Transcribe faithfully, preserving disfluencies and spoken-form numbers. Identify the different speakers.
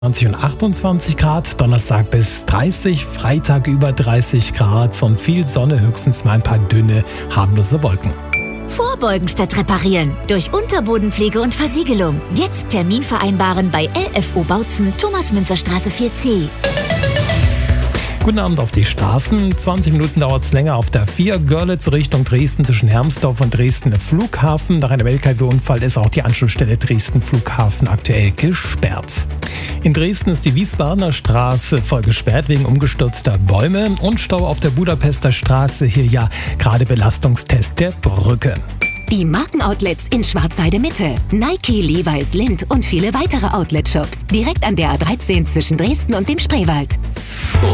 Speaker 1: zwanzig und achtundzwanzig Grad, Donnerstag bis dreißig, Freitag über dreißig Grad und viel Sonne, höchstens mal ein paar dünne, harmlose Wolken.
Speaker 2: Vorbeugen statt reparieren. Durch Unterbodenpflege und Versiegelung. Jetzt Termin vereinbaren bei L F O Bautzen, Thomas-Münzer-Straße vier C.
Speaker 1: Guten Abend auf die Straßen. zwanzig Minuten dauert es länger auf der vier Görlitz Richtung Dresden zwischen Hermsdorf und Dresden Flughafen. Nach einem L K W-Unfall ist auch die Anschlussstelle Dresden Flughafen aktuell gesperrt. In Dresden ist die Wiesbadener Straße voll gesperrt wegen umgestürzter Bäume und Stau auf der Budapester Straße. Hier ja gerade Belastungstest der Brücke.
Speaker 3: Die Markenoutlets in Schwarzheide Mitte. Nike, Levi's, Lindt und viele weitere Outlet-Shops. Direkt an der A dreizehn zwischen Dresden und dem Spreewald.